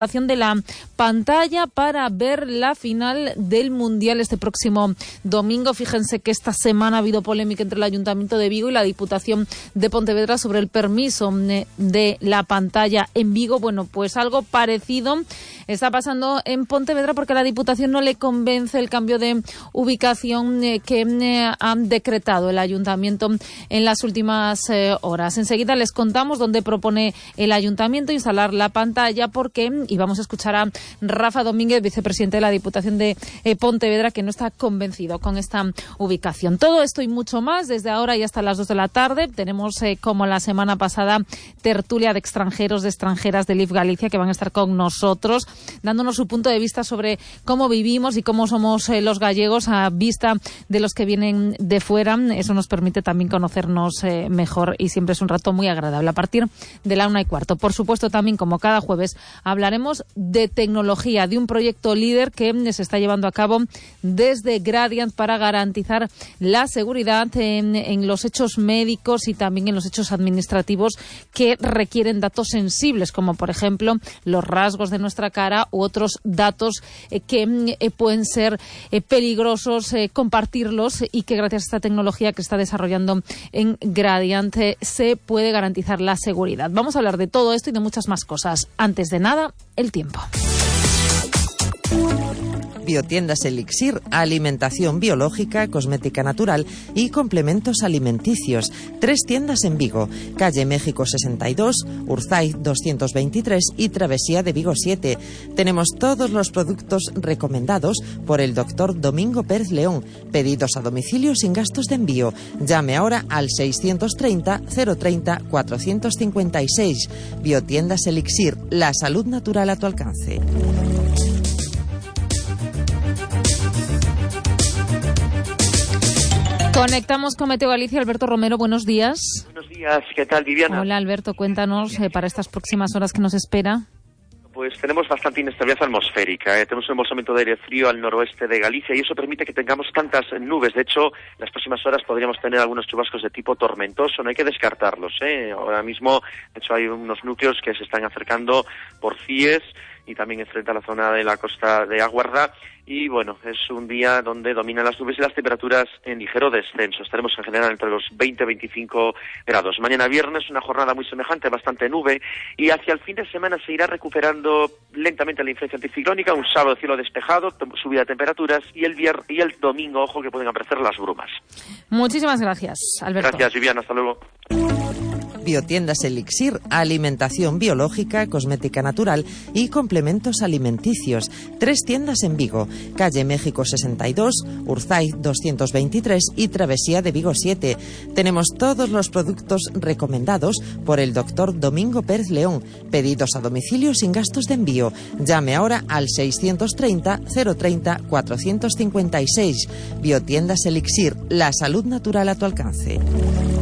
de la pantalla para ver la final del Mundial este próximo domingo. Fíjense que esta semana ha habido polémica entre el Ayuntamiento de Vigo y la Diputación de Pontevedra sobre el permiso de la pantalla en Vigo. Bueno, pues algo parecido está pasando en Pontevedra porque a la Diputación no le convence el cambio de ubicación que han decretado el Ayuntamiento en las últimas horas. Enseguida les contamos dónde propone el Ayuntamiento instalar la pantalla, porque y vamos a escuchar a Rafa Domínguez, vicepresidente de la Diputación de Pontevedra, que no está convencido con esta ubicación. Todo esto y mucho más desde ahora y hasta las 2 de la tarde. Tenemos, como la semana pasada, tertulia de extranjeros, de extranjeras de LIV Galicia, que van a estar con nosotros, dándonos su punto de vista sobre cómo vivimos y cómo somos los gallegos a vista de los que vienen de fuera. Eso nos permite también conocernos mejor y siempre es un rato muy agradable. A partir de la 1:15. Por supuesto, también, como cada jueves, hablaremos de tecnología, de un proyecto líder que se está llevando a cabo desde Gradiant para garantizar la seguridad en los hechos médicos y también en los hechos administrativos que requieren datos sensibles, como por ejemplo los rasgos de nuestra cara u otros datos que pueden ser peligrosos compartirlos, y que gracias a esta tecnología que está desarrollando en Gradiant se puede garantizar la seguridad. Vamos a hablar de todo esto y de muchas más cosas. Antes de nada, el tiempo. Biotiendas Elixir, alimentación biológica, cosmética natural y complementos alimenticios. 3 tiendas en Vigo: calle México 62, Urzaiz 223 y Travesía de Vigo 7. Tenemos todos los productos recomendados por el doctor Domingo Pérez León. Pedidos a domicilio sin gastos de envío. Llame ahora al 630 030 456. Biotiendas Elixir, la salud natural a tu alcance. Conectamos con Meteo Galicia. Alberto Romero, buenos días. Buenos días, ¿qué tal, Viviana? Hola, Alberto, cuéntanos para estas próximas horas que nos espera. Pues tenemos bastante inestabilidad atmosférica, Tenemos un embolsamiento de aire frío al noroeste de Galicia y eso permite que tengamos tantas nubes. De hecho, en las próximas horas podríamos tener algunos chubascos de tipo tormentoso, no hay que descartarlos, Ahora mismo, de hecho, hay unos núcleos que se están acercando por Cies y también frente a la zona de la costa de Aguarda. Y bueno, es un día donde dominan las nubes y las temperaturas en ligero descenso. Estaremos en general entre los 20 y 25 grados. Mañana viernes una jornada muy semejante, bastante nube, y hacia el fin de semana se irá recuperando lentamente la influencia anticiclónica. Un sábado cielo despejado, subida de temperaturas, y el domingo, ojo, que pueden aparecer las brumas. Muchísimas gracias, Alberto. Gracias, Viviana, hasta luego. Biotiendas Elixir, alimentación biológica, cosmética natural y complementos alimenticios. 3 tiendas en Vigo: calle México 62, Urzaiz 223 y Travesía de Vigo 7. Tenemos todos los productos recomendados por el doctor Domingo Pérez León. Pedidos a domicilio sin gastos de envío. Llame ahora al 630 030 456. Biotiendas Elixir, la salud natural a tu alcance.